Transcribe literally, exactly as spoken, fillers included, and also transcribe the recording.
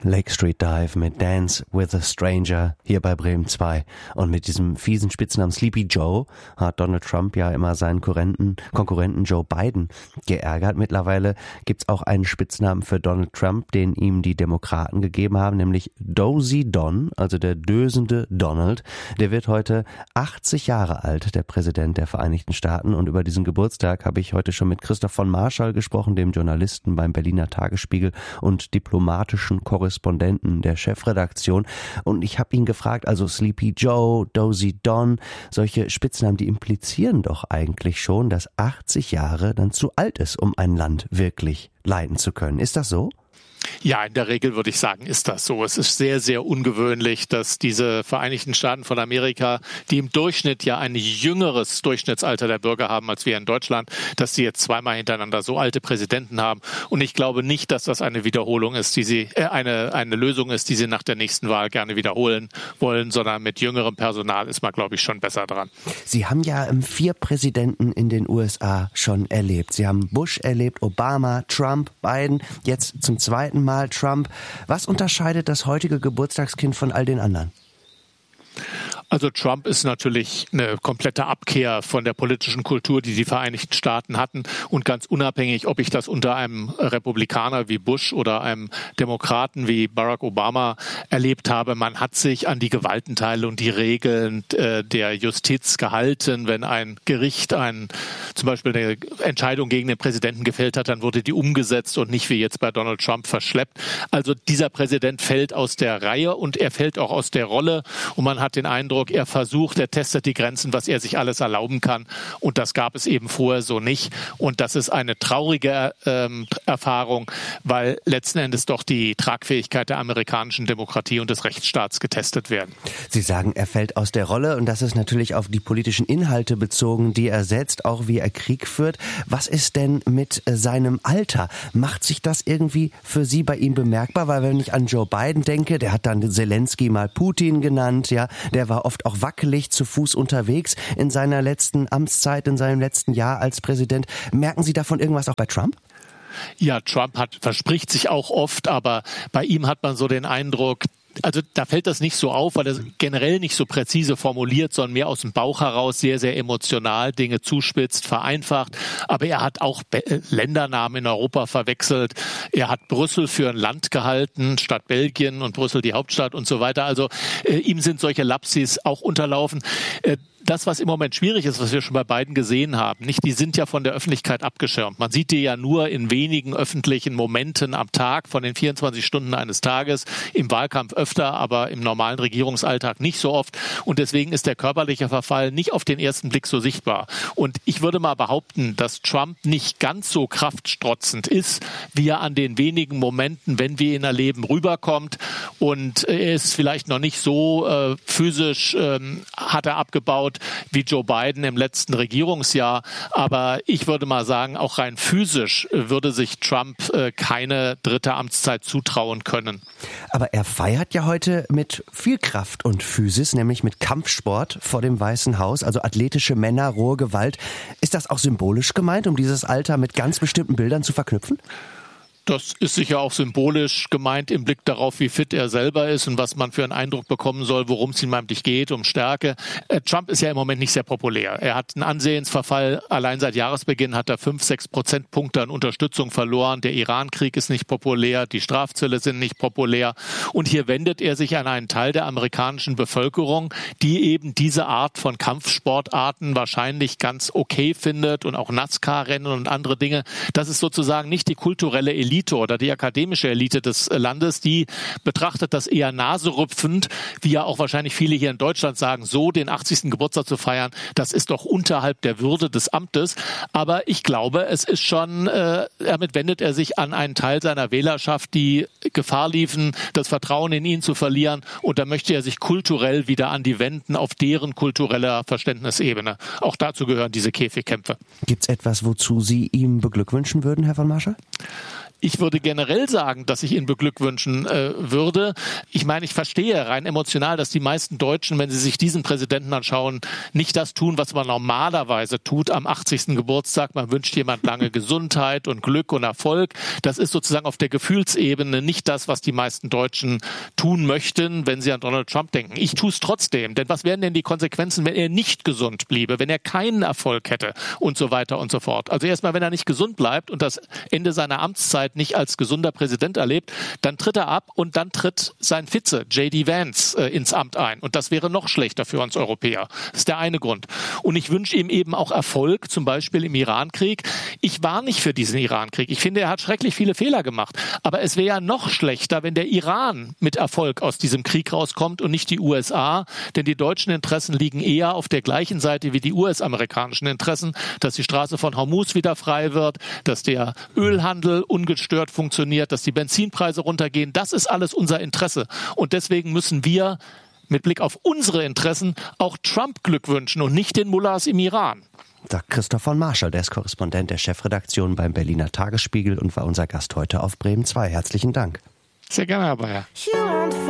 Lake Street Dive mit Dance with a Stranger hier bei Bremen zwei. Und mit diesem fiesen Spitznamen Sleepy Joe hat Donald Trump ja immer seinen Konkurrenten, Konkurrenten Joe Biden geärgert. Mittlerweile gibt's auch einen Spitznamen für Donald Trump, den ihm die Demokraten gegeben haben, nämlich Dozy Don, also der dösende Donald. Der wird heute achtzig Jahre alt, der Präsident der Vereinigten Staaten. Und über diesen Geburtstag habe ich heute schon mit Christoph von Marschall gesprochen, dem Journalisten beim Berliner Tagesspiegel und diplomatischen Korrespondenten Korrespondenten der Chefredaktion, und ich habe ihn gefragt, also Sleepy Joe, Dozy Don, solche Spitznamen, die implizieren doch eigentlich schon, dass achtzig Jahre dann zu alt ist, um ein Land wirklich leiten zu können. Ist das so? Ja, in der Regel würde ich sagen, ist das so. Es ist sehr, sehr ungewöhnlich, dass diese Vereinigten Staaten von Amerika, die im Durchschnitt ja ein jüngeres Durchschnittsalter der Bürger haben als wir in Deutschland, dass sie jetzt zweimal hintereinander so alte Präsidenten haben. Und ich glaube nicht, dass das eine Wiederholung ist, die sie, äh, eine, eine Lösung ist, die sie nach der nächsten Wahl gerne wiederholen wollen, sondern mit jüngerem Personal ist man, glaube ich, schon besser dran. Sie haben ja vier Präsidenten in den U S A schon erlebt. Sie haben Bush erlebt, Obama, Trump, Biden, jetzt zum zweiten Mal Trump. Was unterscheidet das heutige Geburtstagskind von all den anderen? Also Trump ist natürlich eine komplette Abkehr von der politischen Kultur, die die Vereinigten Staaten hatten. Und ganz unabhängig, ob ich das unter einem Republikaner wie Bush oder einem Demokraten wie Barack Obama erlebt habe, man hat sich an die Gewaltenteile und die Regeln äh, der Justiz gehalten. Wenn ein Gericht ein, zum Beispiel eine Entscheidung gegen den Präsidenten gefällt hat, dann wurde die umgesetzt und nicht wie jetzt bei Donald Trump verschleppt. Also dieser Präsident fällt aus der Reihe und er fällt auch aus der Rolle. Und man hat den Eindruck, er versucht, er testet die Grenzen, was er sich alles erlauben kann. Und das gab es eben vorher so nicht. Und das ist eine traurige ähm, Erfahrung, weil letzten Endes doch die Tragfähigkeit der amerikanischen Demokratie und des Rechtsstaats getestet werden. Sie sagen, er fällt aus der Rolle, und das ist natürlich auf die politischen Inhalte bezogen, die er setzt, auch wie er Krieg führt. Was ist denn mit seinem Alter? Macht sich das irgendwie für Sie bei ihm bemerkbar? Weil wenn ich an Joe Biden denke, der hat dann Zelensky mal Putin genannt, ja, der war oft auch wackelig zu Fuß unterwegs in seiner letzten Amtszeit, in seinem letzten Jahr als Präsident. Merken Sie davon irgendwas auch bei Trump? Ja, Trump hat, verspricht sich auch oft, aber bei ihm hat man so den Eindruck, also da fällt das nicht so auf, weil er generell nicht so präzise formuliert, sondern mehr aus dem Bauch heraus sehr, sehr emotional Dinge zuspitzt, vereinfacht. Aber er hat auch Be- Ländernamen in Europa verwechselt. Er hat Brüssel für ein Land gehalten, statt Belgien, und Brüssel die Hauptstadt und so weiter. Also äh, ihm sind solche Lapsis auch unterlaufen. Äh, Das, was im Moment schwierig ist, was wir schon bei beiden gesehen haben, nicht, die sind ja von der Öffentlichkeit abgeschirmt. Man sieht die ja nur in wenigen öffentlichen Momenten am Tag von den vierundzwanzig Stunden eines Tages, im Wahlkampf öfter, aber im normalen Regierungsalltag nicht so oft. Und deswegen ist der körperliche Verfall nicht auf den ersten Blick so sichtbar. Und ich würde mal behaupten, dass Trump nicht ganz so kraftstrotzend ist, wie er an den wenigen Momenten, wenn wir ihn erleben, rüberkommt. Und er ist vielleicht noch nicht so äh, physisch, ähm, hat er abgebaut, wie Joe Biden im letzten Regierungsjahr. Aber ich würde mal sagen, auch rein physisch würde sich Trump äh, keine dritte Amtszeit zutrauen können. Aber er feiert ja heute mit viel Kraft und Physis, nämlich mit Kampfsport vor dem Weißen Haus, also athletische Männer, rohe Gewalt. Ist das auch symbolisch gemeint, um dieses Alter mit ganz bestimmten Bildern zu verknüpfen? Das ist sicher auch symbolisch gemeint im Blick darauf, wie fit er selber ist und was man für einen Eindruck bekommen soll, worum es ihm eigentlich geht, um Stärke. Äh, Trump ist ja im Moment nicht sehr populär. Er hat einen Ansehensverfall. Allein seit Jahresbeginn hat er fünf, sechs Prozentpunkte an Unterstützung verloren. Der Iran-Krieg ist nicht populär. Die Strafzölle sind nicht populär. Und hier wendet er sich an einen Teil der amerikanischen Bevölkerung, die eben diese Art von Kampfsportarten wahrscheinlich ganz okay findet, und auch NASCAR-Rennen und andere Dinge. Das ist sozusagen nicht die kulturelle Elite oder die akademische Elite des Landes, die betrachtet das eher naserüpfend, wie ja auch wahrscheinlich viele hier in Deutschland sagen, so den achtzigsten Geburtstag zu feiern, das ist doch unterhalb der Würde des Amtes. Aber ich glaube, es ist schon, äh, damit wendet er sich an einen Teil seiner Wählerschaft, die Gefahr liefen, das Vertrauen in ihn zu verlieren. Und da möchte er sich kulturell wieder an die wenden, auf deren kultureller Verständnisebene. Auch dazu gehören diese Käfigkämpfe. Gibt es etwas, wozu Sie ihm beglückwünschen würden, Herr von Marschall? Ich würde generell sagen, dass ich ihn beglückwünschen äh, würde. Ich meine, ich verstehe rein emotional, dass die meisten Deutschen, wenn sie sich diesen Präsidenten anschauen, nicht das tun, was man normalerweise tut am achtzigsten Geburtstag. Man wünscht jemand lange Gesundheit und Glück und Erfolg. Das ist sozusagen auf der Gefühlsebene nicht das, was die meisten Deutschen tun möchten, wenn sie an Donald Trump denken. Ich tue es trotzdem, denn was wären denn die Konsequenzen, wenn er nicht gesund bliebe, wenn er keinen Erfolg hätte und so weiter und so fort. Also erstmal, wenn er nicht gesund bleibt und das Ende seiner Amtszeit nicht als gesunder Präsident erlebt, dann tritt er ab und dann tritt sein Vize, J D Vance, äh, ins Amt ein. Und das wäre noch schlechter für uns Europäer. Das ist der eine Grund. Und ich wünsche ihm eben auch Erfolg, zum Beispiel im Irankrieg. Ich war nicht für diesen Irankrieg. Ich finde, er hat schrecklich viele Fehler gemacht. Aber es wäre ja noch schlechter, wenn der Iran mit Erfolg aus diesem Krieg rauskommt und nicht die U S A. Denn die deutschen Interessen liegen eher auf der gleichen Seite wie die U S-amerikanischen Interessen, dass die Straße von Hormuz wieder frei wird, dass der Ölhandel ungestört funktioniert, dass die Benzinpreise runtergehen. Das ist alles unser Interesse. Und deswegen müssen wir mit Blick auf unsere Interessen auch Trump Glück wünschen und nicht den Mullahs im Iran. Sagt Christoph von Marschall, der ist Korrespondent der Chefredaktion beim Berliner Tagesspiegel und war unser Gast heute auf Bremen zwei. Herzlichen Dank. Sehr gerne, Herr Bayer.